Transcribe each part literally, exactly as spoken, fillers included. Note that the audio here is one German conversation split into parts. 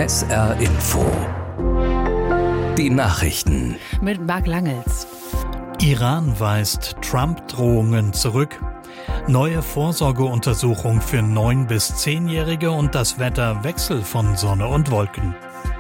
S R Info. Die Nachrichten. Mit Marc Langels. Iran weist Trump-Drohungen zurück. Neue Vorsorgeuntersuchung für neun- bis zehnjährige und das Wetter Wechsel von Sonne und Wolken.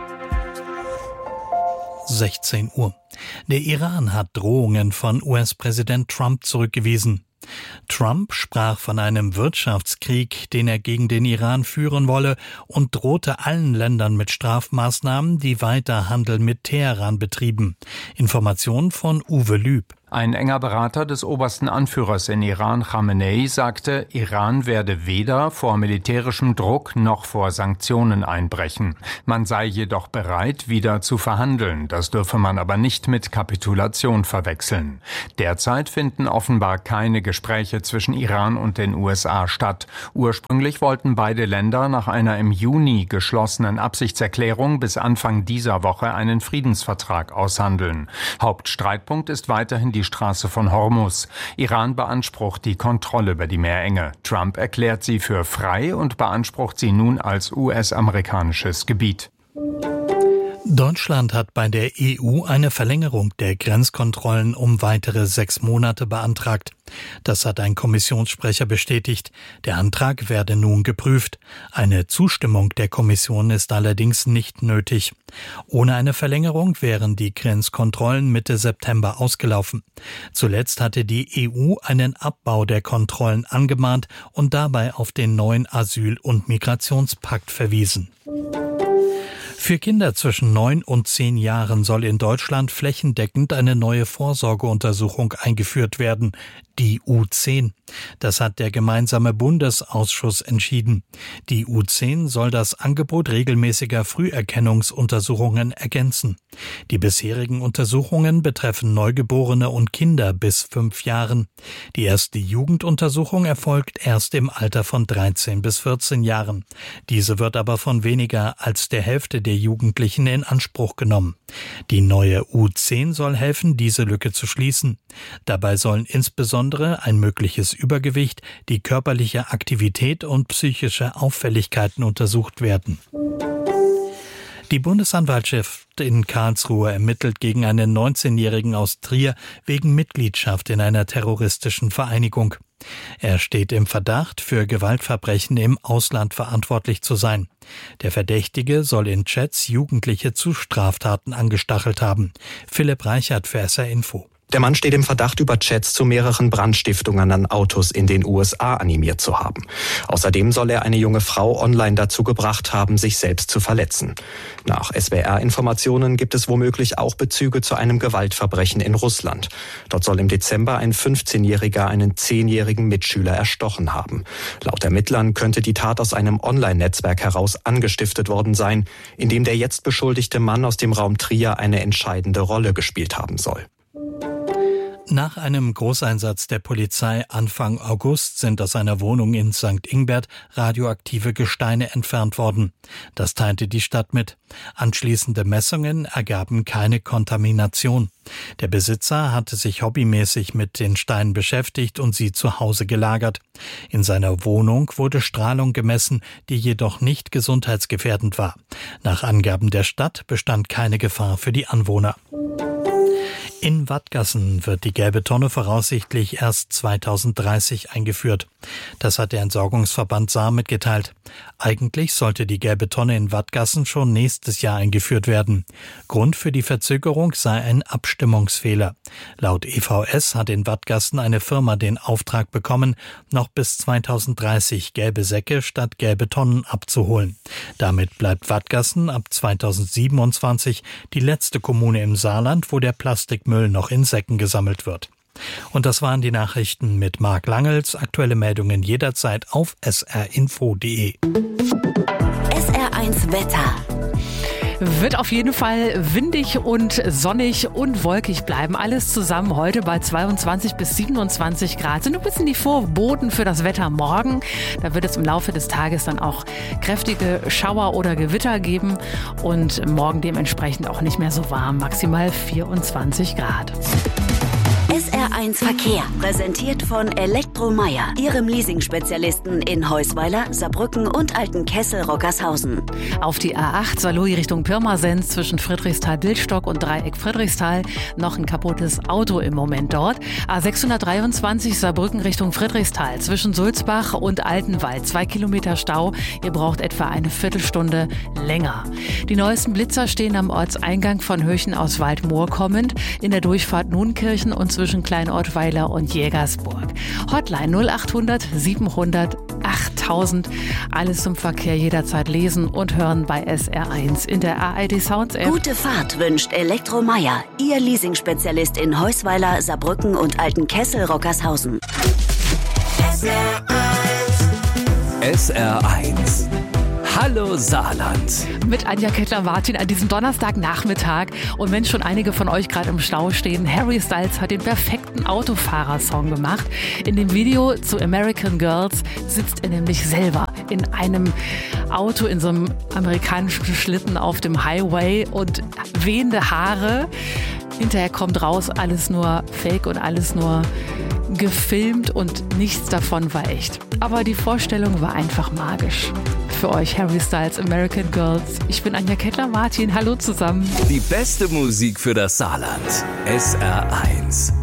sechzehn Uhr. Der Iran hat Drohungen von U S-Präsident Trump zurückgewiesen. Trump sprach von einem Wirtschaftskrieg, den er gegen den Iran führen wolle, und drohte allen Ländern mit Strafmaßnahmen, die weiter Handel mit Teheran betrieben. Informationen von Uwe Lüb. Ein enger Berater des obersten Anführers in Iran, Khamenei, sagte, Iran werde weder vor militärischem Druck noch vor Sanktionen einbrechen. Man sei jedoch bereit, wieder zu verhandeln. Das dürfe man aber nicht mit Kapitulation verwechseln. Derzeit finden offenbar keine Gespräche zwischen Iran und den U S A statt. Ursprünglich wollten beide Länder nach einer im Juni geschlossenen Absichtserklärung bis Anfang dieser Woche einen Friedensvertrag aushandeln. Hauptstreitpunkt ist weiterhin die die Straße von Hormuz. Iran beansprucht die Kontrolle über die Meerenge. Trump erklärt sie für frei und beansprucht sie nun als U S-amerikanisches Gebiet. Deutschland hat bei der E U eine Verlängerung der Grenzkontrollen um weitere sechs Monate beantragt. Das hat ein Kommissionssprecher bestätigt. Der Antrag werde nun geprüft. Eine Zustimmung der Kommission ist allerdings nicht nötig. Ohne eine Verlängerung wären die Grenzkontrollen Mitte September ausgelaufen. Zuletzt hatte die E U einen Abbau der Kontrollen angemahnt und dabei auf den neuen Asyl- und Migrationspakt verwiesen. Für Kinder zwischen neun und zehn Jahren soll in Deutschland flächendeckend eine neue Vorsorgeuntersuchung eingeführt werden, die U zehn. Das hat der gemeinsame Bundesausschuss entschieden. Die U zehn soll das Angebot regelmäßiger Früherkennungsuntersuchungen ergänzen. Die bisherigen Untersuchungen betreffen Neugeborene und Kinder bis fünf Jahren. Die erste Jugenduntersuchung erfolgt erst im Alter von dreizehn bis vierzehn Jahren. Diese wird aber von weniger als der Hälfte der Jugendlichen in Anspruch genommen. Die neue U zehn soll helfen, diese Lücke zu schließen. Dabei sollen insbesondere ein mögliches Übergewicht, die körperliche Aktivität und psychische Auffälligkeiten untersucht werden. Die Bundesanwaltschaft in Karlsruhe ermittelt gegen einen neunzehnjährigen aus Trier wegen Mitgliedschaft in einer terroristischen Vereinigung. Er steht im Verdacht, für Gewaltverbrechen im Ausland verantwortlich zu sein. Der Verdächtige soll in Chats Jugendliche zu Straftaten angestachelt haben. Philipp Reichert für S R Info. Der Mann steht im Verdacht, über Chats zu mehreren Brandstiftungen an Autos in den U S A animiert zu haben. Außerdem soll er eine junge Frau online dazu gebracht haben, sich selbst zu verletzen. Nach S W R-Informationen gibt es womöglich auch Bezüge zu einem Gewaltverbrechen in Russland. Dort soll im Dezember ein fünfzehnjähriger einen zehnjährigen Mitschüler erstochen haben. Laut Ermittlern könnte die Tat aus einem Online-Netzwerk heraus angestiftet worden sein, in dem der jetzt beschuldigte Mann aus dem Raum Trier eine entscheidende Rolle gespielt haben soll. Nach einem Großeinsatz der Polizei Anfang August sind aus einer Wohnung in Sankt Ingbert radioaktive Gesteine entfernt worden. Das teilte die Stadt mit. Anschließende Messungen ergaben keine Kontamination. Der Besitzer hatte sich hobbymäßig mit den Steinen beschäftigt und sie zu Hause gelagert. In seiner Wohnung wurde Strahlung gemessen, die jedoch nicht gesundheitsgefährdend war. Nach Angaben der Stadt bestand keine Gefahr für die Anwohner. In Wadgassen wird die gelbe Tonne voraussichtlich erst zweitausenddreißig eingeführt. Das hat der Entsorgungsverband Saar mitgeteilt. Eigentlich sollte die gelbe Tonne in Wadgassen schon nächstes Jahr eingeführt werden. Grund für die Verzögerung sei ein Abstimmungsfehler. Laut E V S hat in Wadgassen eine Firma den Auftrag bekommen, noch bis zweitausenddreißig gelbe Säcke statt gelbe Tonnen abzuholen. Damit bleibt Wadgassen ab zweitausendsiebenundzwanzig die letzte Kommune im Saarland, wo der Plastikmüll noch in Säcken gesammelt wird. Und das waren die Nachrichten mit Marc Langels. Aktuelle Meldungen jederzeit auf s r info punkt d e. S R eins Wetter. Wird auf jeden Fall windig und sonnig und wolkig bleiben. Alles zusammen heute bei zweiundzwanzig bis siebenundzwanzig Grad. Sind ein bisschen die Vorboten für das Wetter morgen. Da wird es im Laufe des Tages dann auch kräftige Schauer oder Gewitter geben und morgen dementsprechend auch nicht mehr so warm. Maximal vierundzwanzig Grad. S R eins Verkehr, präsentiert von Elektromeyer, Ihrem Leasing-Spezialisten in Heusweiler, Saarbrücken und Altenkessel-Rockershausen. Auf die A acht Saarlouis Richtung Pirmasens zwischen Friedrichsthal-Bildstock und Dreieck Friedrichsthal noch ein kaputtes Auto im Moment dort. A sechshundertdreiundzwanzig Saarbrücken Richtung Friedrichsthal zwischen Sulzbach und Altenwald. Zwei Kilometer Stau. Ihr braucht etwa eine Viertelstunde länger. Die neuesten Blitzer stehen am Ortseingang von Höchen aus Waldmoor kommend, in der Durchfahrt Nunkirchen und zwischen Kleinottweiler und Jägersburg. Hotline null achthundert siebenhundert achttausend. Alles zum Verkehr jederzeit lesen und hören bei S R eins in der A R D Sounds App. Gute Fahrt wünscht Elektromeyer, Ihr Leasing-Spezialist in Heusweiler, Saarbrücken und Altenkessel-Rockershausen. S R eins. S R eins. Hallo Saarland. Mit Anja Kettler-Martin an diesem Donnerstagnachmittag. Und wenn schon einige von euch gerade im Stau stehen, Harry Styles hat den perfekten Autofahrer-Song gemacht. In dem Video zu American Girls sitzt er nämlich selber in einem Auto, in so einem amerikanischen Schlitten auf dem Highway und wehende Haare. Hinterher kommt raus, alles nur Fake und alles nur gefilmt und nichts davon war echt. Aber die Vorstellung war einfach magisch. Für euch Harry Styles, American Girls. Ich bin Anja Kettler-Martin. Hallo zusammen. Die beste Musik für das Saarland. S R eins.